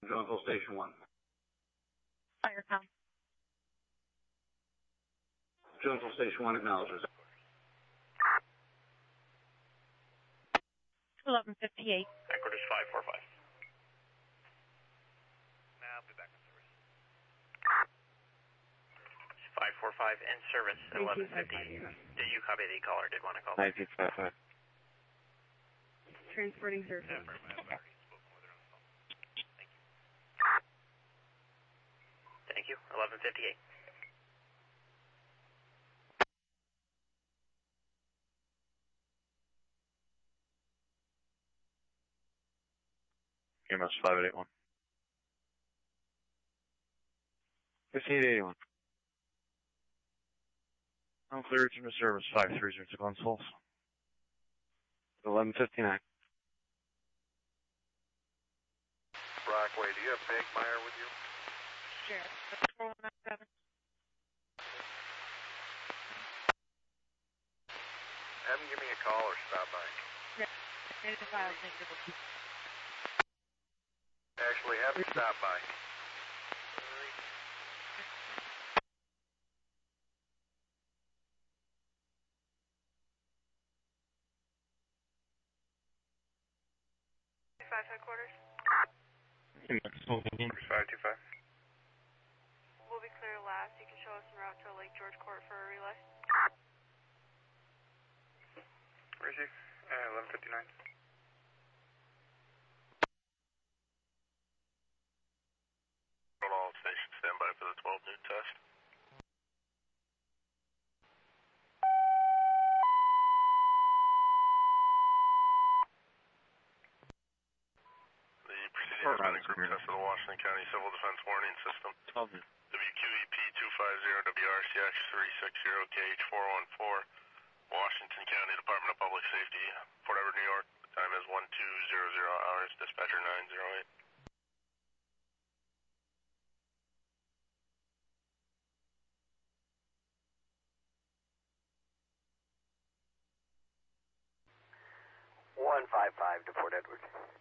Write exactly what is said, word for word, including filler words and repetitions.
Jonesville Station one. Firecom. Jonesville Station one acknowledges. eleven fifty-eight. Headquarters five four five. Now I'll be back in service. five four five in service, eleven fifty. Did you copy the caller? Did want to call? nine two five five. Transporting service. Yeah, I've already spoken with her on the phone. Thank you. Thank you, eleven fifty-eight. E M S five eight one. fifteen eighty-one. I'm clear to service five three zero two Glens Falls. eleven fifty-nine. Brockway, do you have Bagmeyer with you? Sure. four one nine seven. Have him give me a call or stop by. Yeah. Maybe the file is negative. Actually, have him stop by. Five headquarters. five two five. We'll be clear last. You can show us en route to Lake George Court for a relay. Where is he? Uh, eleven fifty-nine. All stations stand by for the twelve noon test. The proceeding has been a group test of the Washington County Civil Defense Warning System. twelve noon. W Q E P two five zero W R C X three six zero K H four one four, Washington County Department of Public Safety, Port Edward, New York. The time is one two zero zero hours, dispatcher nine zero eight. one five five to Port Edward.